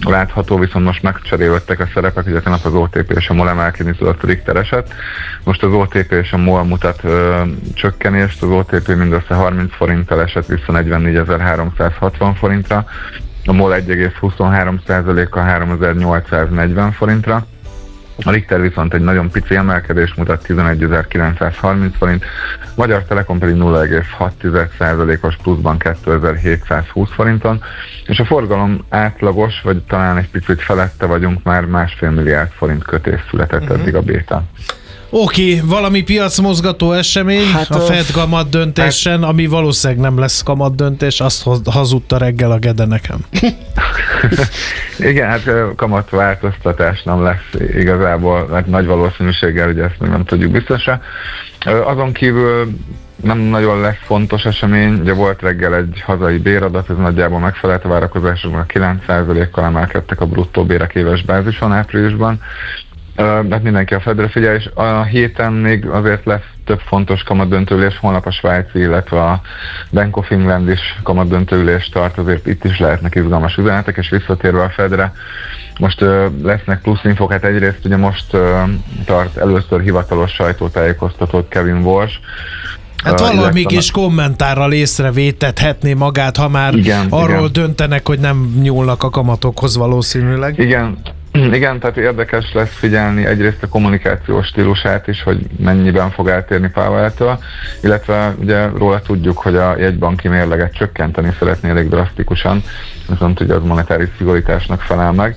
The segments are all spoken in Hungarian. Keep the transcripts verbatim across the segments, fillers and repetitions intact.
látható, viszont most megcserélődtek a szerepek, ugye tegnap az o té pé és a MOL emelkedni tudott, a Richter esett. Most az o té pé és a MOL mutat ö, csökkenést, az o té pé mindössze harminc forinttal esett vissza negyvennégyezer-háromszázhatvan forintra, a MOL egy egész huszonhárom százalékkal háromezer-nyolcszáznegyven forintra, a Richter viszont egy nagyon pici emelkedés mutat, tizenegyezer-kilencszázharminc forint, Magyar Telekom pedig nulla egész hat százalékos pluszban kétezer-hétszázhúsz forinton, és a forgalom átlagos, vagy talán egy picit felette vagyunk, már másfél milliárd forint kötés született uh-huh. eddig a bétán. Oké, okay, valami piacmozgató esemény hát a Fed kamat döntésen, hát, ami valószínűleg nem lesz kamat döntés, azt hazudta reggel a Gede nekem. Igen, hát kamat változtatás nem lesz igazából, hát nagy valószínűséggel, ugye ezt még nem tudjuk biztosra. Azon kívül nem nagyon lesz fontos esemény, ugye volt reggel egy hazai béradat, ez nagyjából megfelelt a várakozásokban, a kilenc százalékkal emelkedtek a bruttó bérek éves bázison áprilisban. Hát mindenki a Fedre figyel, és a héten még azért lesz több fontos kamatdöntőülés, holnap a svájci, illetve a Bank of England is kamatdöntőülést tart, azért itt is lehetnek izgalmas üzenetek, és visszatérve a Fedre, most uh, lesznek plusz infók, hát egyrészt ugye most uh, tart először hivatalos sajtótájékoztatót Kevin Walsh. Hát uh, valami kis kommentárral észrevétethetné magát, ha már igen, arról igen. döntenek, hogy nem nyúlnak a kamatokhoz valószínűleg. Igen. Igen, tehát érdekes lesz figyelni egyrészt a kommunikációs stílusát is, hogy mennyiben fog eltérni Powell-től, illetve ugye róla tudjuk, hogy a jegybanki mérleget csökkenteni szeretné elég drasztikusan, viszont ugye az monetáris szigorításnak felel meg.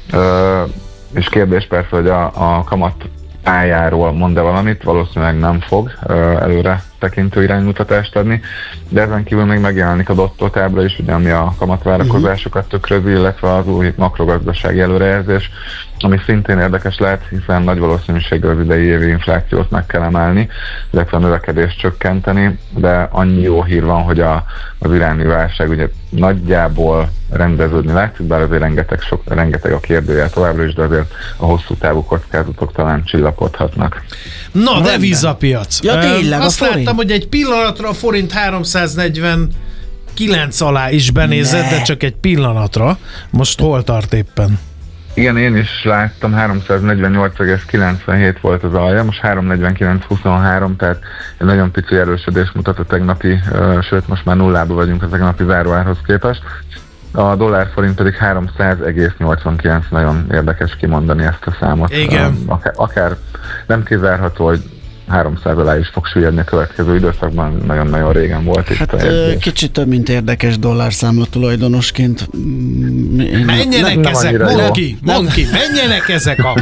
És kérdés persze, hogy a, a kamat pályáról mond-e valamit, valószínűleg nem fog előre tekintő iránymutatást adni, de ezen kívül még megjelenik a Dotto tábla is, ugye, ami a kamatvárakozásokat tükrözi, illetve az új makrogazdasági előrejelzés, ami szintén érdekes lehet, hiszen nagy valószínűséggel az idei évi inflációt meg kell emelni, illetve a növekedést csökkenteni, de annyi jó hír van, hogy a, az iráni válság ugye nagyjából rendeződni látszik, bár azért rengeteg, sok, rengeteg a kérdőjel továbbra is, de azért a hosszú távú kockázatok talán csillapodhatnak. Na, devizapiac. Ja, tényleg, azt láttam, hogy egy pillanatra a forint háromszáznegyvenkilenc alá is benézett, ne. de csak egy pillanatra. Most hol tart éppen? Igen, én is láttam, háromszáznegyvennyolc egész kilencvenhét volt az alja, most háromszáznegyvenkilenc egész huszonhárom, tehát egy nagyon pici erősödés mutat a tegnapi, sőt most már nullába vagyunk a tegnapi záróárhoz képest. A dollár-forint pedig háromszáz egész nyolcvankilenc, nagyon érdekes kimondani ezt a számot. Igen. Akár, akár nem kizárható, hogy háromszáz alá is fog süllyedni a következő időszakban, nagyon-nagyon régen volt. Hát ö, kicsit több, mint érdekes dollárszámla tulajdonosként. Én menjenek nem, ezek, mondd ki, mondd ki, menjenek ezek a...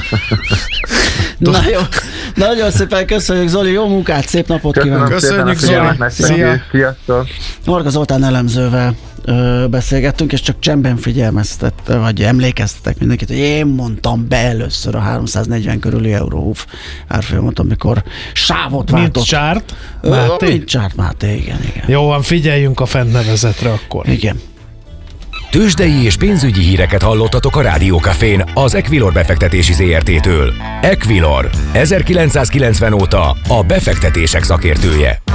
Na jó, nagyon szépen köszönjük, Zoli, jó munkát, szép napot kívánok. Köszönjük, Zoli. Szia. Sziasztok. Varga Zoltán elemzővel ö, beszélgettünk, és csak csendben figyelmeztette, vagy emlékeztetek mindenkit, hogy én mondtam be először a háromszáznegyven körüli Euróhuf árfolyamot, amikor sávot váltott. Mint csárt? Máté? Mint csárt, Máté, igen, igen. Jó, van, figyeljünk a fennnevezetre akkor. Igen. Tőzsdei és pénzügyi híreket hallottatok a Rádió Cafén az Equilor befektetési zé er té-től. Equilor, ezerkilencszázkilencven óta a befektetések szakértője.